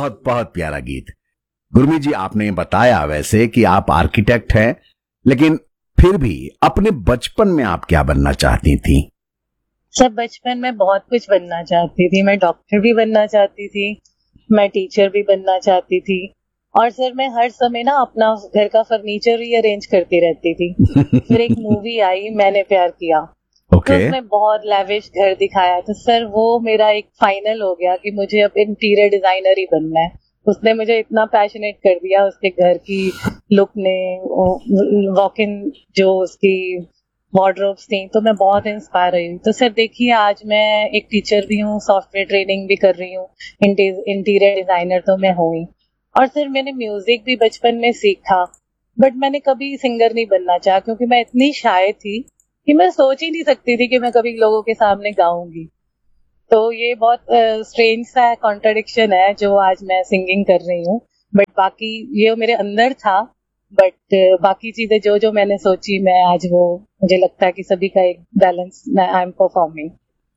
बहुत बहुत प्यारा गीत। गुरमीत जी, आपने बताया वैसे कि आप आर्किटेक्ट हैं, लेकिन फिर भी अपने बचपन में आप क्या बनना चाहती थी? सर बचपन में बहुत कुछ बनना चाहती थी। मैं डॉक्टर भी बनना चाहती थी, मैं टीचर भी बनना चाहती थी, और सर मैं हर समय ना अपना घर का फर्नीचर रीअरेंज करती रहती थी। फिर एक मूवी आई मैंने प्यार किया, तो उसमें बहुत लैविश घर दिखाया, तो सर वो मेरा एक फाइनल हो गया कि मुझे अब इंटीरियर डिजाइनर ही बनना है। उसने मुझे इतना पैशनेट कर दिया उसके घर की लुक ने, वॉक इन जो उसकी वार्डरोब्स थी, तो मैं बहुत इंस्पायर हुई। तो सर देखिए, आज मैं एक टीचर भी हूँ, सॉफ्टवेयर ट्रेनिंग भी कर रही हूँ, इंटीरियर डिजाइनर तो मैं हूँ ही। और सर मैंने म्यूजिक भी बचपन में सीखा, बट मैंने कभी सिंगर नहीं बनना चाहा, क्योंकि मैं इतनी शाय थी कि मैं सोच ही नहीं सकती थी कि मैं कभी लोगों के सामने गाऊंगी। तो ये बहुत स्ट्रेंज सा कॉन्ट्रडिक्शन है जो आज मैं सिंगिंग कर रही हूँ, बट बाकी ये मेरे अंदर था। बट बाकी चीजें जो जो मैंने सोची, मैं आज वो, मुझे लगता है कि सभी का एक बैलेंस आई एम परफॉर्मिंग।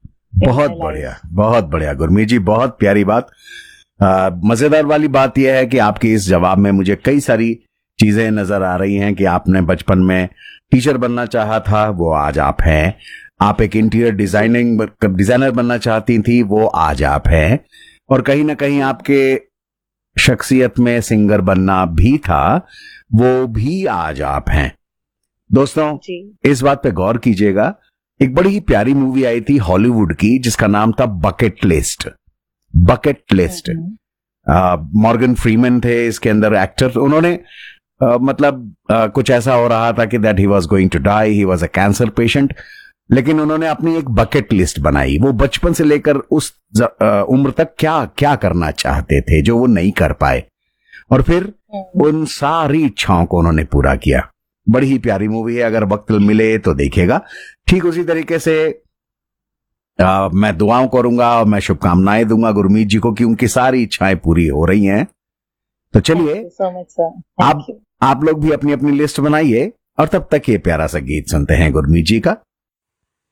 बहुत बढ़िया गुरमीत जी, बहुत प्यारी बात। मजेदार वाली बात यह है कि आपके इस जवाब में मुझे कई सारी चीजें नजर आ रही हैं कि आपने बचपन में टीचर बनना चाहा था, वो आज आप हैं। आप एक इंटीरियर डिजाइनर बनना चाहती थी, वो आज आप हैं। और कहीं ना कहीं आपके शख्सियत में सिंगर बनना भी था, वो भी आज आप हैं। दोस्तों, इस बात पे गौर कीजिएगा, एक बड़ी ही प्यारी मूवी आई थी हॉलीवुड की जिसका नाम था बकेट लिस्ट। मॉर्गन फ्रीमैन थे इसके अंदर एक्टर। उन्होंने कुछ ऐसा हो रहा था कि that he was going to die, he was a cancer patient, लेकिन उन्होंने अपनी एक बकेट लिस्ट बनाई। वो बचपन से लेकर उस उम्र तक क्या क्या करना चाहते थे जो वो नहीं कर पाए, और फिर उन सारी इच्छाओं को उन्होंने पूरा किया। बड़ी ही प्यारी मूवी है, अगर वक्त मिले तो देखिएगा। ठीक उसी तरीके से मैं दुआओं करूंगा और मैं शुभकामनाएं दूंगा गुरमीत जी को कि उनकी सारी इच्छाएं पूरी हो रही हैं। तो चलिए, आप लोग भी अपनी अपनी लिस्ट बनाइए, और तब तक ये प्यारा सा गीत सुनते हैं गुरमीत जी का।